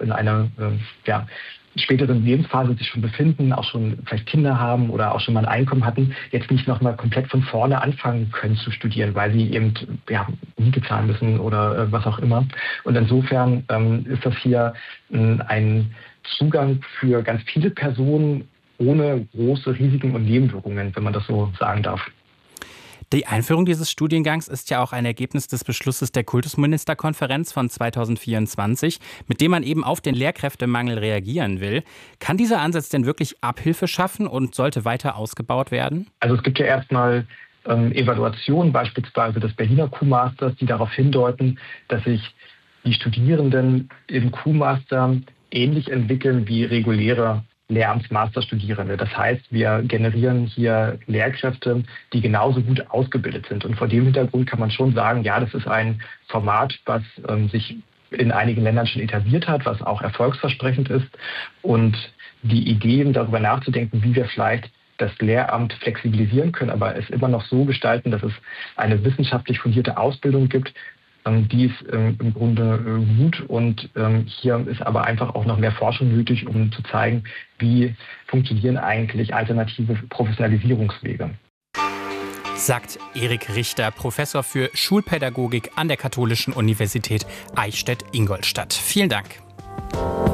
in einer späteren Lebensphase sich schon befinden, auch schon vielleicht Kinder haben oder auch schon mal ein Einkommen hatten, jetzt nicht nochmal komplett von vorne anfangen können zu studieren, weil sie eben Miete zahlen müssen oder was auch immer. Und insofern ist das hier ein Zugang für ganz viele Personen ohne große Risiken und Nebenwirkungen, wenn man das so sagen darf. Die Einführung dieses Studiengangs ist ja auch ein Ergebnis des Beschlusses der Kultusministerkonferenz von 2024, mit dem man eben auf den Lehrkräftemangel reagieren will. Kann dieser Ansatz denn wirklich Abhilfe schaffen und sollte weiter ausgebaut werden? Also es gibt ja erstmal Evaluationen, beispielsweise des Berliner Q-Masters, die darauf hindeuten, dass sich die Studierenden im Q-Master ähnlich entwickeln wie reguläre Lehramtsmasterstudierende. Das heißt, wir generieren hier Lehrkräfte, die genauso gut ausgebildet sind. Und vor dem Hintergrund kann man schon sagen, ja, das ist ein Format, was sich in einigen Ländern schon etabliert hat, was auch erfolgsversprechend ist. Und die Ideen, darüber nachzudenken, wie wir vielleicht das Lehramt flexibilisieren können, aber es immer noch so gestalten, dass es eine wissenschaftlich fundierte Ausbildung gibt, die ist im Grunde gut und hier ist aber einfach auch noch mehr Forschung nötig, um zu zeigen, wie funktionieren eigentlich alternative Professionalisierungswege. Sagt Erik Richter, Professor für Schulpädagogik an der Katholischen Universität Eichstätt-Ingolstadt. Vielen Dank.